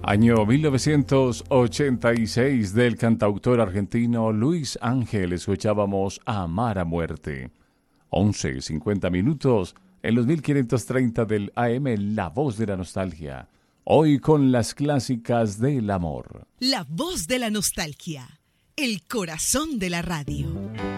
Año 1986 del cantautor argentino Luis Ángel. Escuchábamos Amar a Muerte. 11:50 minutos en los 1530 del AM, La Voz de la Nostalgia. Hoy con las clásicas del amor. La Voz de la Nostalgia, el corazón de la radio.